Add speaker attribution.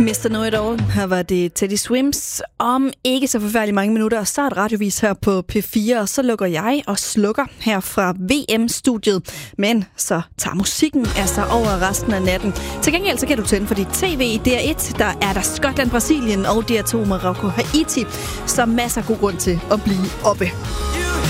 Speaker 1: Mr. Know It All. Her var det Teddy Swims. Om ikke så forfærdeligt mange minutter, så er et radiovis her på P4, og så lukker jeg og slukker her fra VM-studiet. Men så tager musikken altså over resten af natten. Til gengæld så kan du tænde for dit tv i DR1. Der er der Skotland, Brasilien og DR2 Marokko, Haiti. Så masser af god grund til at blive oppe.